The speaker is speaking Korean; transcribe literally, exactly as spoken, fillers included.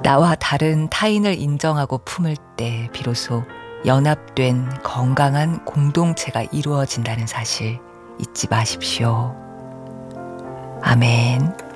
나와 다른 타인을 인정하고 품을 때 비로소 연합된 건강한 공동체가 이루어진다는 사실 잊지 마십시오. 아멘.